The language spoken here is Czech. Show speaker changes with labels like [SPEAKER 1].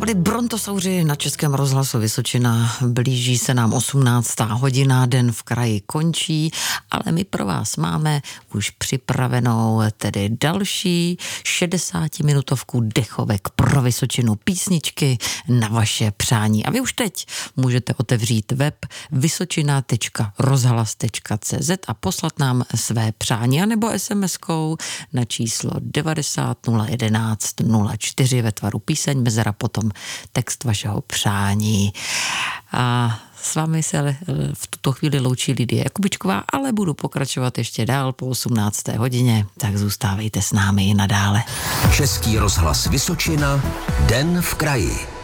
[SPEAKER 1] Pokračovali Brontosauři na Českém rozhlasu Vysočina. Blíží se nám 18. hodina, den v kraji končí, ale my pro vás máme už připravenou tedy další 60-minutovku dechovek pro Vysočinu, písničky na vaše přání. A vy už teď můžete otevřít web vysočina.rozhlas.cz a poslat nám své přání, anebo SMS-kou na číslo 90 011 04 ve tvaru píseň, mezera potom text vašeho přání. A s vámi se v tuto chvíli loučí Lidie Jakubičková, ale budu pokračovat ještě dál po 18. hodině, tak zůstávejte s námi i nadále.
[SPEAKER 2] Český rozhlas Vysočina, den v kraji.